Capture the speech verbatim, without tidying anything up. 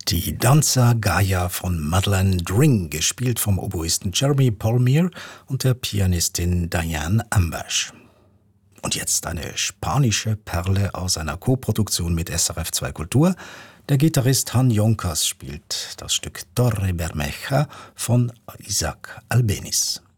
Die Danza Gaia von Madeleine Dring, gespielt vom Oboisten Jeremy Palmier und der Pianistin Diane Ambash. Und jetzt eine spanische Perle aus einer Koproduktion mit S R F zwei Kultur. Der Gitarrist Han Jonkers spielt das Stück Torre Bermeja von Isaac Albéniz.